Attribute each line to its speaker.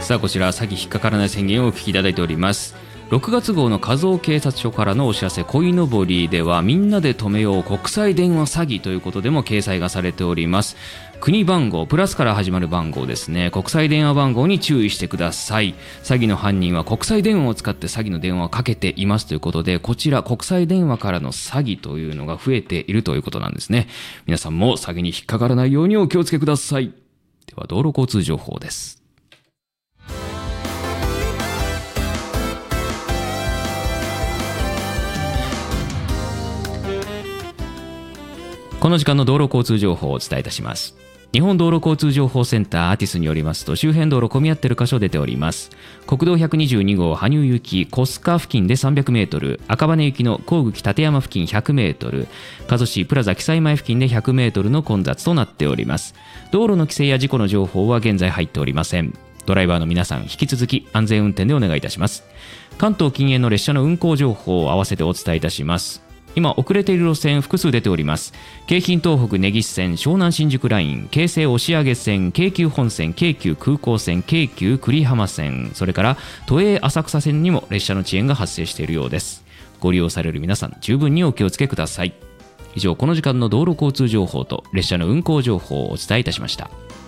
Speaker 1: さあこちら詐欺引っかからない宣言をお聞きいただいております。6月号の加須警察署からのお知らせ鯉のぼりでは、みんなで止めよう国際電話詐欺ということでも掲載がされております。国番号プラスから始まる番号ですね。国際電話番号に注意してください。詐欺の犯人は国際電話を使って詐欺の電話をかけていますということで、こちら国際電話からの詐欺というのが増えているということなんですね。皆さんも詐欺に引っかからないようにお気をつけください。では道路交通情報です。この時間の道路交通情報をお伝えいたします。日本道路交通情報センターアティスによりますと、周辺道路混み合っている箇所出ております。国道122号羽生行き小須賀付近で300メートル、赤羽行きの甲口立山付近100メートル、加須市プラザ記載前付近で100メートルの混雑となっております。道路の規制や事故の情報は現在入っておりません。ドライバーの皆さん、引き続き安全運転でお願いいたします。関東近縁の列車の運行情報を合わせてお伝えいたします。今遅れている路線複数出ております。京浜東北根岸線、湘南新宿ライン、京成押上線、京急本線、京急空港線、京急久里浜線、それから都営浅草線にも列車の遅延が発生しているようです。ご利用される皆さん、十分にお気をつけください。以上、この時間の道路交通情報と列車の運行情報をお伝えいたしました。